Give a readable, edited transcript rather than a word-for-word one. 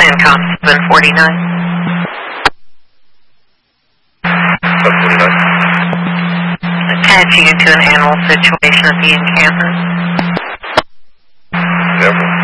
Constable 749. 749. Attaching you to an animal situation at the encampment. Yeah.